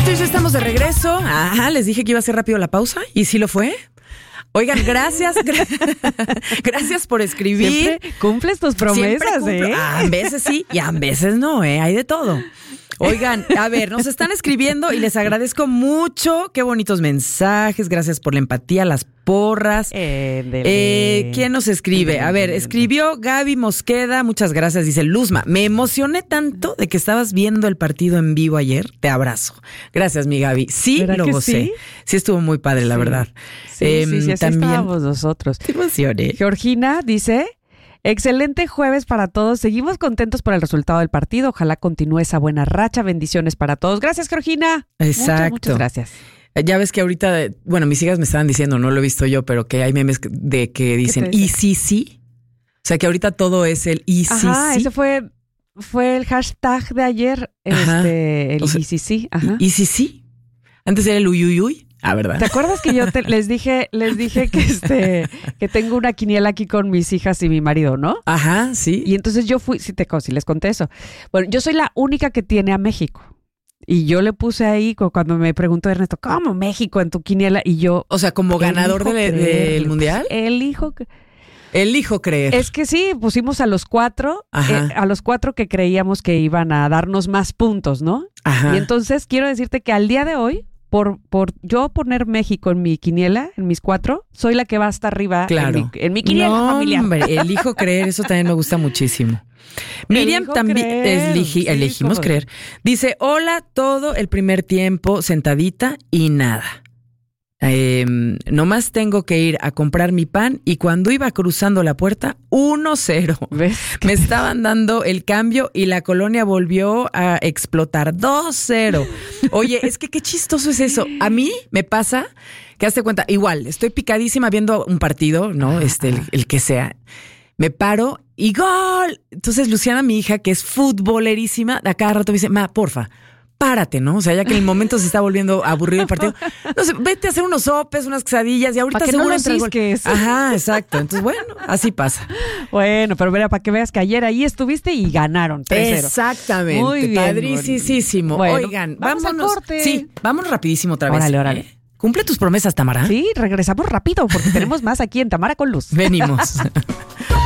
Entonces estamos de regreso. Ajá, les dije que iba a ser rápido la pausa y sí lo fue. Oigan, gracias por escribir. Siempre cumples tus promesas, A veces sí y a veces no, hay de todo. Oigan, a ver, nos están escribiendo y les agradezco mucho. Qué bonitos mensajes. Gracias por la empatía, las porras. ¿Quién nos escribe? A ver, escribió Gaby Mosqueda. Muchas gracias. Dice Luzma, me emocioné tanto de que estabas viendo el partido en vivo ayer. Te abrazo. Gracias, mi Gaby. Sí, lo gocé. Sí estuvo muy padre, la verdad. Sí, así también estábamos nosotros. Te emocioné. Georgina dice... Excelente jueves para todos. Seguimos contentos por el resultado del partido. Ojalá continúe esa buena racha. Bendiciones para todos. Gracias, Georgina. Exacto. Muchas gracias. Ya ves que ahorita, bueno, mis hijas me estaban diciendo, no lo he visto yo, pero que hay memes de que dicen y sí. O sea, que ahorita todo es el y sí. Ajá, ese fue el hashtag de ayer. El y sí. Ajá. Y sí. Antes era el uy. Ah, ¿verdad? ¿Te acuerdas que yo les dije que tengo una quiniela aquí con mis hijas y mi marido, ¿no? Ajá, sí. Y entonces yo fui, sí les conté eso. Bueno, yo soy la única que tiene a México. Y yo le puse ahí cuando me preguntó Ernesto, ¿cómo México en tu quiniela? Y yo... O sea, como ganador del mundial. Elijo creer. Es que sí, pusimos a los 4, a los 4 que creíamos que iban a darnos más puntos, ¿no? Ajá. Y entonces quiero decirte que al día de hoy, por yo poner México en mi quiniela, en mis 4, soy la que va hasta arriba en mi quiniela familiar. Hombre, elijo creer, eso también me gusta muchísimo. Miriam también elegimos creer. Dice, hola, todo el primer tiempo sentadita y nada. Nomás tengo que ir a comprar mi pan y cuando iba cruzando la puerta, 1-0. ¿Ves? Me estaban dando el cambio y la colonia volvió a explotar 2-0. Oye, es que qué chistoso es eso. A mí me pasa que hazte cuenta, igual, estoy picadísima viendo un partido, ¿no? El que sea. Me paro y ¡gol! Entonces Luciana, mi hija, que es futbolerísima, a cada rato me dice, ma, porfa, párate, ¿no? O sea, ya que en el momento se está volviendo aburrido el partido. No sé, vete a hacer unos sopes, unas quesadillas y ahorita seguro entra el gol. Ajá, exacto. Entonces, bueno, así pasa. Bueno, pero mira, para que veas que ayer ahí estuviste y ganaron 3-0. Exactamente. Muy bien. Padricísimo. Bueno, oigan, vámonos al corte. Sí, vamos rapidísimo otra vez. Órale. Cumple tus promesas, Tamara. Sí, regresamos rápido porque tenemos más aquí en Tamara con Luz. Venimos.